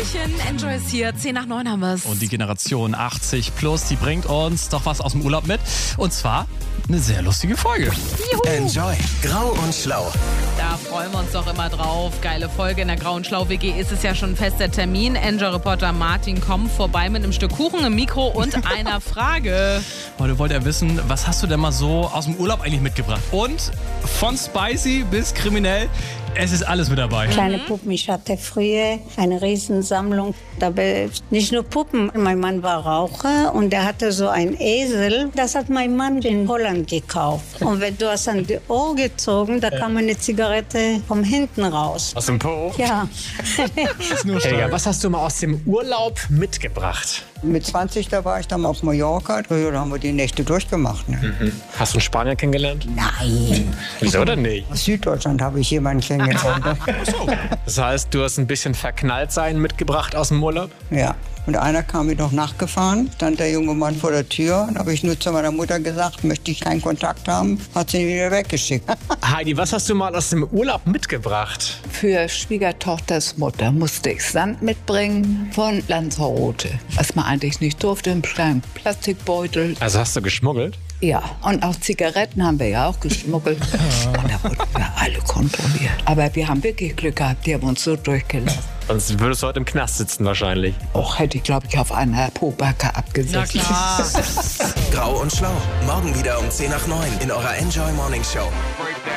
Hallöchen, Enjoy ist hier, 10 nach 9 haben wir es. Und die Generation 80 plus, die bringt uns doch was aus dem Urlaub mit. Und zwar eine sehr lustige Folge. Juhu. Enjoy, Grau und Schlau. Da freuen wir uns doch immer drauf. Geile Folge. In der Grau und Schlau WG ist es ja schon ein fester Termin. Enjoy-Reporter Martin kommt vorbei mit einem Stück Kuchen im Mikro und einer Frage. Heute wollt ihr wissen, was hast du denn mal so aus dem Urlaub eigentlich mitgebracht? Und von spicy bis kriminell, es ist alles mit dabei. Kleine Puppen. Ich hatte früher eine Riesensammlung. Dabei nicht nur Puppen. Mein Mann war Raucher und der hatte so einen Esel. Das hat mein Mann in Holland gekauft. Und wenn du hast an die Ohr gezogen, da kam eine Zigarette von hinten raus. Aus dem Po? Ja. Helga, was hast du mal aus dem Urlaub mitgebracht? Mit 20, da war ich dann auf Mallorca. Da haben wir die Nächte durchgemacht. Ne? Hast du einen Spanier kennengelernt? Nein. Wieso denn nicht? Aus Süddeutschland habe ich jemanden kennengelernt. Das heißt, du hast ein bisschen Verknalltsein mitgebracht aus dem Urlaub? Ja. Und einer kam mir noch nachgefahren, stand der junge Mann vor der Tür. Dann habe ich nur zu meiner Mutter gesagt, möchte ich keinen Kontakt haben, hat sie ihn wieder weggeschickt. Heidi, was hast du mal aus dem Urlaub mitgebracht? Für Schwiegertochters Mutter musste ich Sand mitbringen von Lanzarote. Was man eigentlich nicht durfte, im kleinen Plastikbeutel. Also hast du geschmuggelt? Ja, und auch Zigaretten haben wir ja auch geschmuggelt. Und da wurden wir alle kontrolliert. Aber wir haben wirklich Glück gehabt, die haben uns so durchgelassen. Sonst würdest du heute im Knast sitzen wahrscheinlich. Auch hätte ich, glaube ich, auf einer Pobacke abgesetzt. Na klar. Grau und Schlau, morgen wieder um 10 nach 9 in eurer Enjoy Morning Show.